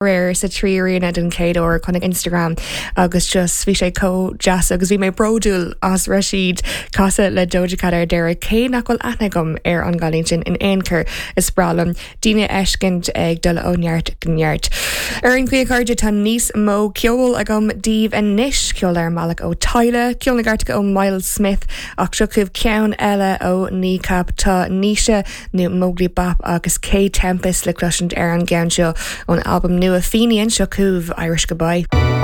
réir sa tríína den céad ó chunig Instagram agus just bhí sé có jazz agus bhí mé broúil as Rashid casa le Doja Cat ar deire cé nachhfuil anagam ar an galín sin in éoncur is bralam díine eiscint ag dul óneart gneart. Ar an cuia cardide tá níos mó ceol agam díomh an níis ceol ar malach ó Tyler, ceol na gartacha ó Miles Smith ach seo cubh ceann eile ó Kneecap tá níise nó Mowgli Bap agus K Tempest le cluisiint ar an gceann seo ón albumm nua Fenian seo cubh Irish Goodbye.